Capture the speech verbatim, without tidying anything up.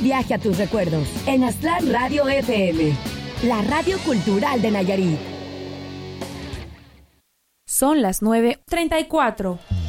viaje a tus recuerdos en Aztlán Radio F M, la radio cultural de Nayarit. Son las nueve treinta y cuatro.